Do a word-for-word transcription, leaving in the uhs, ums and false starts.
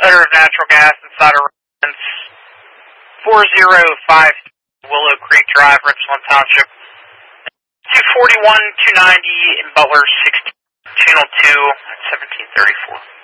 odor of natural gas inside a residence, four zero five Willow Creek Drive, Richland Township, two forty-one, two ninety in Butler, sixteen, channel two, seventeen thirty-four.